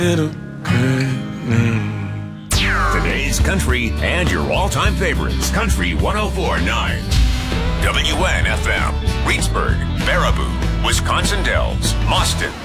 Today's country and your all-time favorites. Country 104.9. WNFM. Reedsburg, Baraboo, Wisconsin Dells, Mauston,